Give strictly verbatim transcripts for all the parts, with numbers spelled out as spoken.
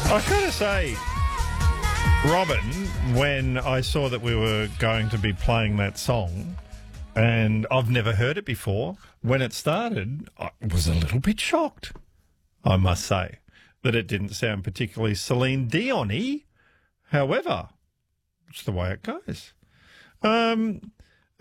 I've got to say, Robin, when I saw that we were going to be playing that song, and I've never heard it before, when it started, I was a little bit shocked, I must say, that it didn't sound particularly Celine Dion-y. However, it's the way it goes. Um,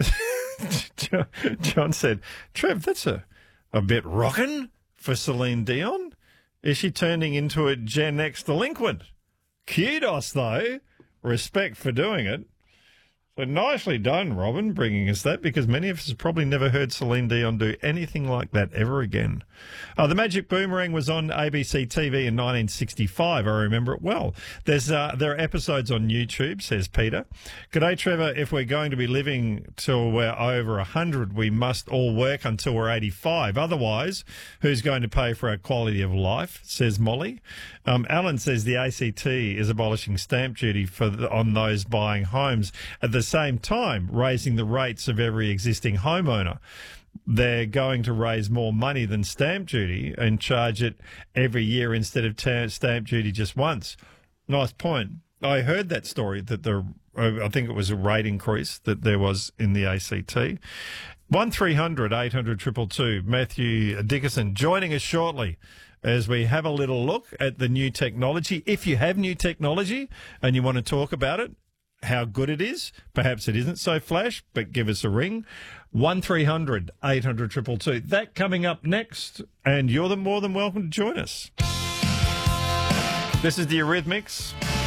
John said, Trev, that's a, a bit rockin' for Celine Dion. Is she turning into a Gen X delinquent? Kudos, though. Respect for doing it. So nicely done, Robin, bringing us that, because many of us have probably never heard Celine Dion do anything like that ever again. Uh, the Magic Boomerang was on A B C T V in nineteen sixty-five. I remember it well. There's uh, there are episodes on YouTube, says Peter. G'day, Trevor. If we're going to be living till we're over one hundred, we must all work until we're eighty-five. Otherwise, who's going to pay for our quality of life, says Molly. Um, Alan says the A C T is abolishing stamp duty for the, on those buying homes. At the same time, raising the rates of every existing homeowner. They're going to raise more money than stamp duty and charge it every year instead of ta- stamp duty just once. Nice point. I heard that story, that the I think it was a rate increase that there was in the A C T. one three hundred eight hundred two two two. Matthew Dickerson joining us shortly as we have a little look at the new technology. If you have new technology and you want to talk about it, how good it is. Perhaps it isn't so flash, but give us a ring. one three hundred eight hundred two two two. That coming up next, and you're the more than welcome to join us. This is the Eurythmics.